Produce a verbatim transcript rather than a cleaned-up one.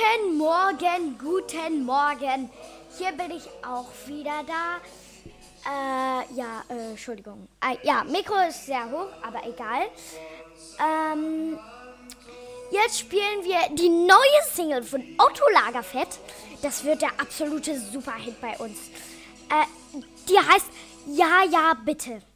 Guten Morgen, guten Morgen. Hier bin ich auch wieder da. Äh, ja, äh, Entschuldigung. Äh, ja, Mikro ist sehr hoch, aber egal. Ähm, jetzt spielen wir die neue Single von Otto Lagerfeld. Das wird der absolute Superhit bei uns. Äh, die heißt Ja, ja, bitte.